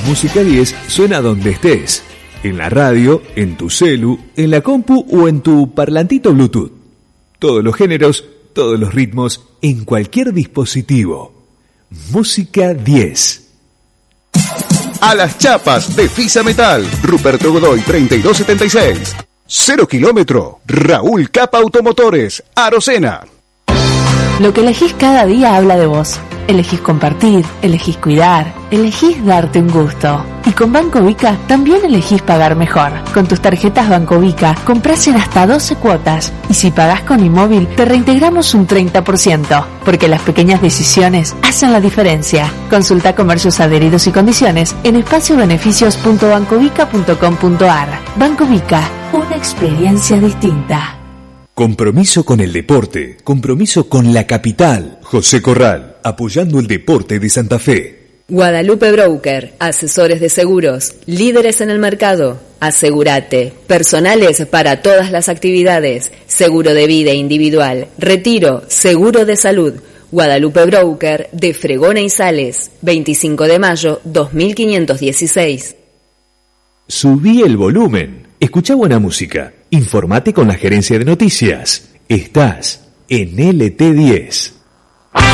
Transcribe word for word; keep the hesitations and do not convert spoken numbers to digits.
Música diez suena donde estés. En la radio, en tu celu, en la compu o en tu parlantito Bluetooth. Todos los géneros, todos los ritmos, en cualquier dispositivo. Música diez. A las chapas de Fisa Metal, Ruperto Godoy treinta y dos setenta y seis. Cero kilómetro, Raúl Capa Automotores, Arocena. Lo que elegís cada día habla de vos. Elegís compartir, elegís cuidar, elegís darte un gusto. Y con Banco Vica también elegís pagar mejor. Con tus tarjetas Banco Vica comprás en hasta doce cuotas. Y si pagás con Inmóvil te reintegramos un treinta por ciento. Porque las pequeñas decisiones hacen la diferencia. Consulta comercios adheridos y condiciones en espacio beneficios punto bancovica punto com punto ar. Banco Vica, una experiencia distinta. Compromiso con el deporte, compromiso con la capital. José Corral, apoyando el deporte de Santa Fe. Guadalupe Broker, asesores de seguros, líderes en el mercado. Asegúrate, personales para todas las actividades, seguro de vida individual, retiro, seguro de salud. Guadalupe Broker, de Fregona y Sales, veinticinco de mayo, dos mil quinientos dieciséis. Subí el volumen, escucha buena música, informate con la gerencia de noticias. Estás en L T diez.